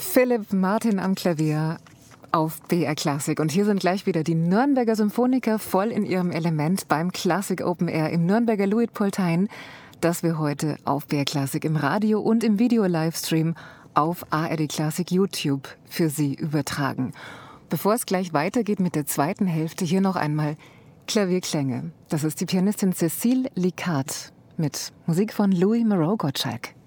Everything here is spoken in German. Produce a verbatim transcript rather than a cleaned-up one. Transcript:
Philipp Martin am Klavier auf B R Classic. Und hier sind gleich wieder die Nürnberger Symphoniker voll in ihrem Element beim Classic Open Air im Nürnberger Luitpoldhain, das wir heute auf B R Classic im Radio und im Video-Livestream auf A R D Classic YouTube für Sie übertragen. Bevor es gleich weitergeht mit der zweiten Hälfte, hier noch einmal Klavierklänge. Das ist die Pianistin Cécile Licard mit Musik von Louis Moreau Gottschalk.